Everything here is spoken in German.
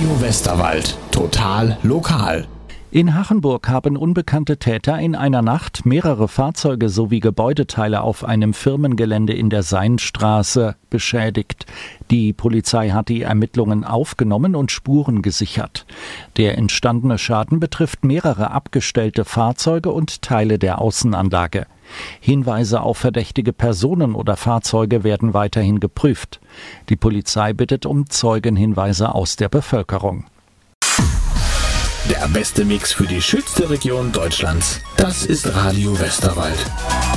Radio Westerwald. Total lokal. In Hachenburg haben unbekannte Täter in einer Nacht mehrere Fahrzeuge sowie Gebäudeteile auf einem Firmengelände in der Seinstraße beschädigt. Die Polizei hat die Ermittlungen aufgenommen und Spuren gesichert. Der entstandene Schaden betrifft mehrere abgestellte Fahrzeuge und Teile der Außenanlage. Hinweise auf verdächtige Personen oder Fahrzeuge werden weiterhin geprüft. Die Polizei bittet um Zeugenhinweise aus der Bevölkerung. Der beste Mix für die schönste Region Deutschlands. Das ist Radio Westerwald.